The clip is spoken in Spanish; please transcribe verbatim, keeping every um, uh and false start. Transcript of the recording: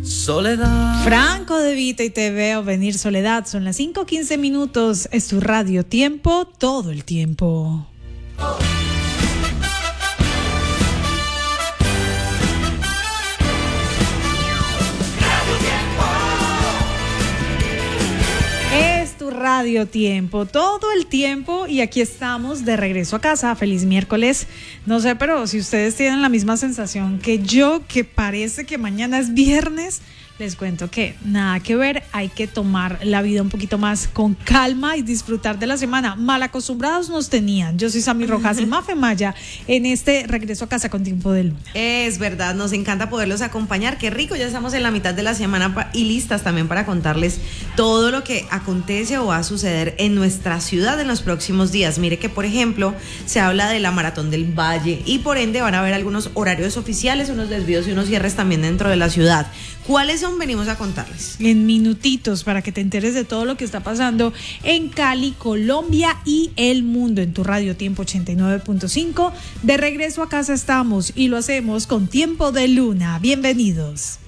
Soledad. Franco De Vita y Te Veo Venir, Soledad. Son las cinco quince minutos. Es tu radio tiempo, todo el tiempo. Es tu radio tiempo, todo el tiempo, y aquí estamos de regreso a casa. Feliz miércoles. No sé, pero si ustedes tienen la misma sensación que yo, que parece que mañana es viernes, les cuento que nada que ver, hay que tomar la vida un poquito más con calma y disfrutar de la semana. Mal acostumbrados nos tenían. Yo soy Sammy Rojas y Mafe Maya en este regreso a casa con Tiempo de Luna. Es verdad, nos encanta poderlos acompañar. Qué rico, ya estamos en la mitad de la semana y listas también para contarles todo lo que acontece o va a suceder en nuestra ciudad en los próximos días. Mire que, por ejemplo, se habla de la Maratón del Valle y por ende van a haber algunos horarios oficiales, unos desvíos y unos cierres también dentro de la ciudad. ¿Cuáles son? Venimos a contarles en minutitos para que te enteres de todo lo que está pasando en Cali, Colombia y el mundo en tu radio Tiempo ochenta y nueve punto cinco. De regreso a casa estamos y lo hacemos con Tiempo de Luna. Bienvenidos.